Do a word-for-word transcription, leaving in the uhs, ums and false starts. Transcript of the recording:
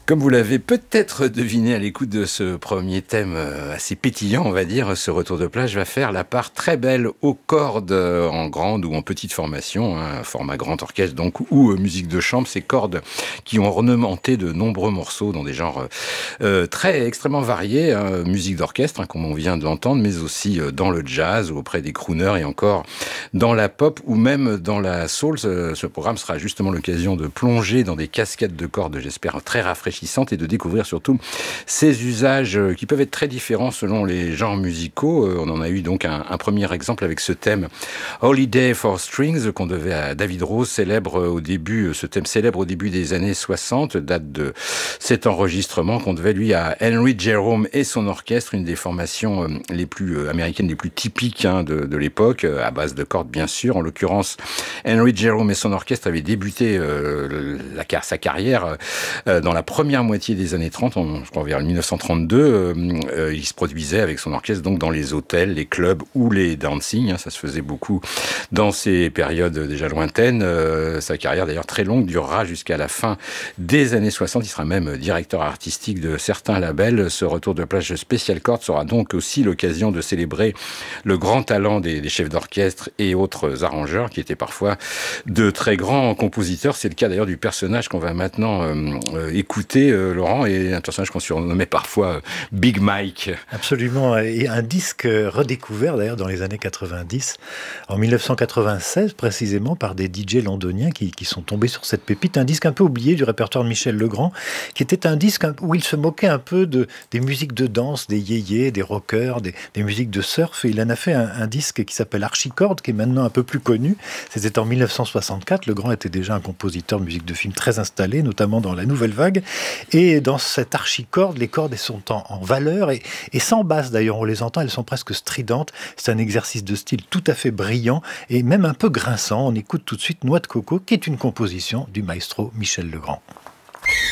Comme vous l'avez peut-être deviné à l'écoute de ce premier thème assez pétillant, on va dire, ce retour de plage va faire la part très belle aux cordes en grande ou en petite formation, hein, format grand orchestre donc, ou musique de chambre, ces cordes qui ont ornementé de nombreux morceaux dans des genres euh, très extrêmement variés, hein, musique d'orchestre, hein, comme on vient de l'entendre, mais aussi dans le jazz, auprès des crooners et encore dans la pop ou même dans la soul. Ce, ce programme sera justement l'occasion de plonger dans des cascades de cordes, j'espère, très rafraîchissantes et de découvrir surtout ces usages qui peuvent être très différents selon les genres musicaux. On en a eu donc un, un premier exemple avec ce thème Holiday for Strings qu'on devait à David Rose, célèbre au début, ce thème célèbre au début des années soixante, date de cet enregistrement qu'on devait lui à Henry Jerome et son orchestre, une des formations les plus américaines, les plus typiques hein, de, de l'époque, à base de cordes bien sûr. En l'occurrence, Henry Jerome et son orchestre avaient débuté euh, la, sa carrière euh, dans la première Première moitié des années trente, on, je crois vers mille neuf cent trente-deux, euh, euh, il se produisait avec son orchestre donc dans les hôtels, les clubs ou les dancing. Hein, ça se faisait beaucoup dans ces périodes déjà lointaines. Euh, sa carrière d'ailleurs très longue durera jusqu'à la fin des années soixante. Il sera même directeur artistique de certains labels. Ce retour de plage Special Chord sera donc aussi l'occasion de célébrer le grand talent des, des chefs d'orchestre et autres arrangeurs qui étaient parfois de très grands compositeurs. C'est le cas d'ailleurs du personnage qu'on va maintenant euh, euh, écouter. Euh, Laurent, est un personnage qu'on surnommait parfois euh, Big Mike. Absolument, et un disque redécouvert d'ailleurs dans les années quatre-vingt-dix, en dix-neuf cent quatre-vingt-seize précisément, par des D J londoniens qui, qui sont tombés sur cette pépite, un disque un peu oublié du répertoire de Michel Legrand, qui était un disque où il se moquait un peu de, des musiques de danse, des yéyés, des rockers, des, des musiques de surf, et il en a fait un, un disque qui s'appelle Archichord, qui est maintenant un peu plus connu. C'était en dix-neuf cent soixante-quatre, Legrand était déjà un compositeur de musique de film très installé, notamment dans la Nouvelle Vague. Et dans cette archicorde, les cordes elles sont en, en valeur et, et sans basse d'ailleurs, on les entend, elles sont presque stridentes. C'est un exercice de style tout à fait brillant et même un peu grinçant. On écoute tout de suite Noix de coco, qui est une composition du maestro Michel Legrand.